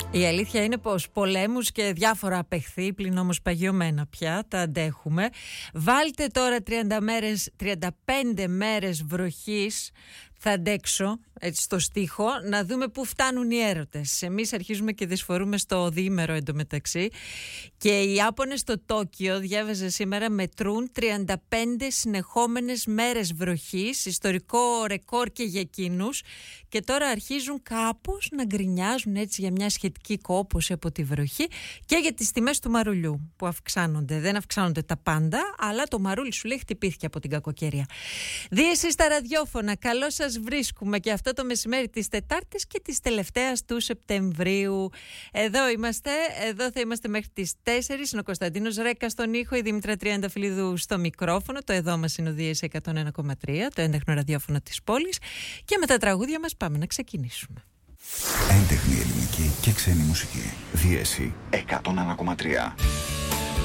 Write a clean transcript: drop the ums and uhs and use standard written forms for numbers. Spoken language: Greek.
Η αλήθεια είναι πως πολέμους και διάφορα απεχθή, πλην όμως παγιωμένα πια, τα αντέχουμε. Βάλτε τώρα 35 μέρες βροχής, θα αντέξω, έτσι στο στίχο, να δούμε πού φτάνουν οι έρωτες. Εμείς αρχίζουμε και δυσφορούμε στο διήμερο εντωμεταξύ. Και οι Ιάπωνες στο Τόκιο, διάβαζα σήμερα, μετρούν 35 συνεχόμενες μέρες βροχής, ιστορικό ρεκόρ και για εκείνους. Και τώρα αρχίζουν κάπως να γκρινιάζουν έτσι για μια σχετική κόπωση από τη βροχή και για τις τιμές του μαρουλιού που αυξάνονται. Δεν αυξάνονται τα πάντα, αλλά το μαρούλι σου λέει χτυπήθηκε από την κακοκαιρία. Εσείς στα ραδιόφωνα, καλώς σας βρίσκουμε και αυτό το μεσημέρι της Τετάρτης και της τελευταίας του Σεπτεμβρίου. Εδώ είμαστε, εδώ θα είμαστε μέχρι τις 4. Είναι ο Κωνσταντίνος Ρέκα στον ήχο, η Δήμητρα Τριανταφυλλίδου στο μικρόφωνο. Το εδώ μας είναι ο Δίεση 101,3, το έντεχνο ραδιόφωνο της πόλης. Και με τα τραγούδια μας πάμε να ξεκινήσουμε. Έντεχνη ελληνική και ξένη μουσική. Δίεση 101,3.